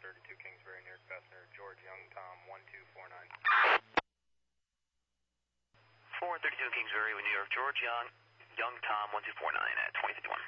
432 Kingsbury, New York passenger George Young Tom 1249. 432 Kingsbury with New York George Young Tom 1249 at 2051.